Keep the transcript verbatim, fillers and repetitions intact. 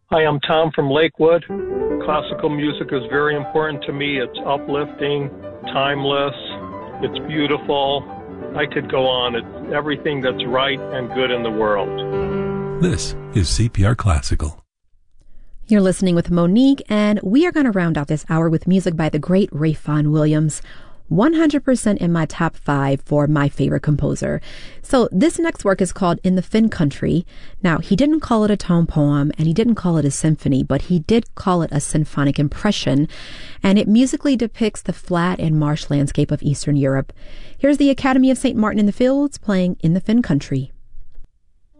Hi, I'm Tom from Lakewood. Classical music is very important to me. It's uplifting, timeless, it's beautiful. I could go on. It's everything that's right and good in the world. This is C P R Classical. You're listening with Monique, and we are going to round out this hour with music by the great Ralph Vaughan Williams. one hundred percent in my top five for my favorite composer. So this next work is called In the Finn Country. Now, he didn't call it a tone poem and he didn't call it a symphony, but he did call it a symphonic impression, and it musically depicts the flat and marsh landscape of Eastern Europe. Here's the Academy of Saint Martin in the Fields playing In the Finn Country.